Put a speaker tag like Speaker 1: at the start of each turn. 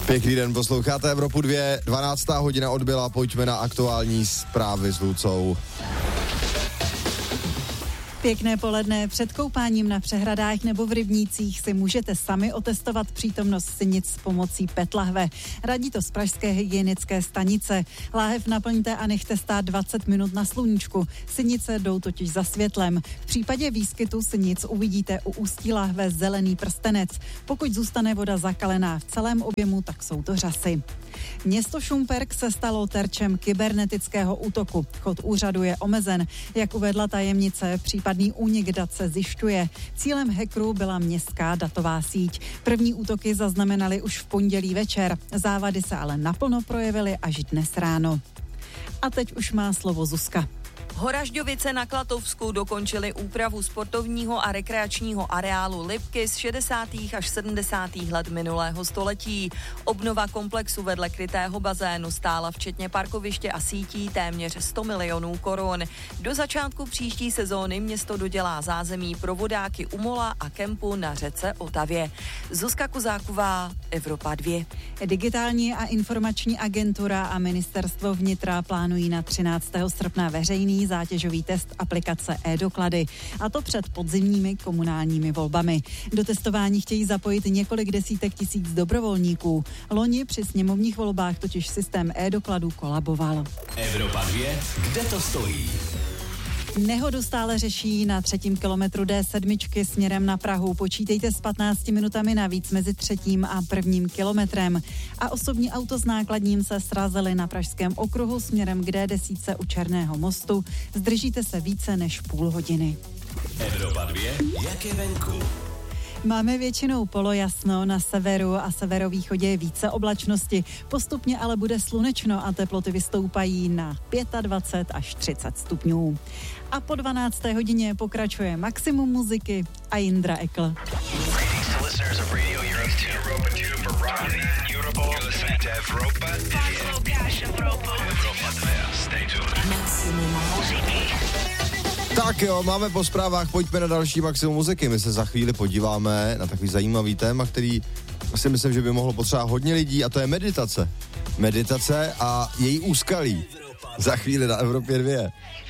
Speaker 1: Pěkný den, posloucháte Evropu 2, 12. hodina odbyla, pojďme na aktuální zprávy s Lucou.
Speaker 2: Pěkné poledne. Před koupáním na přehradách nebo v rybnících si můžete sami otestovat přítomnost sinic s pomocí PET lahve. Radí to z pražské hygienické stanice. Láhev naplňte a nechte stát 20 minut na sluníčku. Sinice jdou totiž za světlem. V případě výskytu sinic uvidíte u ústí lahve zelený prstenec. Pokud zůstane voda zakalená v celém objemu, tak jsou to řasy. Město Šumperk se stalo terčem kybernetického útoku. Chod úřadu je omezen. Jak uvedla tajemnice, případný únik dat se zjišťuje. Cílem hackerů byla městská datová síť. První útoky zaznamenali už v pondělí večer. Závady se ale naplno projevily až dnes ráno. A teď už má slovo Zuzka.
Speaker 3: Horažďovice na Klatovsku dokončily úpravu sportovního a rekreačního areálu Lipky z 60. až 70. let minulého století. Obnova komplexu vedle krytého bazénu stála včetně parkoviště a sítí téměř 100 milionů korun. Do začátku příští sezóny město dodělá zázemí pro vodáky u mola a kempu na řece Otavě. Zuzka Kozáková, Evropa 2.
Speaker 2: Digitální a informační agentura a ministerstvo vnitra plánují na 13. srpna veřejný zátěžový test aplikace e-doklady, a to před podzimními komunálními volbami. Do testování chtějí zapojit několik desítek tisíc dobrovolníků. Loni při sněmovních volbách totiž systém e-dokladů kolaboval.
Speaker 4: Evropa 2, kde to stojí?
Speaker 2: Nehodu stále řeší na 3. kilometru D7 směrem na Prahu. Počítejte s 15 minutami navíc mezi 3. a 1. kilometrem. A osobní auto s nákladním se srazily na Pražském okruhu směrem k D10 u Černého mostu. Zdržíte se více než půl hodiny.
Speaker 4: Evropa 2, jak je venku?
Speaker 2: Máme většinou polojasno, na severu a severovýchodě je více oblačnosti. Postupně ale bude slunečno a teploty vystoupají na 25 až 30 stupňů. A po 12. hodině pokračuje maximum muziky a Jindra Ekl.
Speaker 1: Tak jo, máme po zprávách, pojďme na další maximum muziky. My se za chvíli podíváme na takový zajímavý téma, který si myslím, že by mohlo potřebovat hodně lidí, a to je meditace. Meditace a její úskalí. Za chvíli na Evropě 2.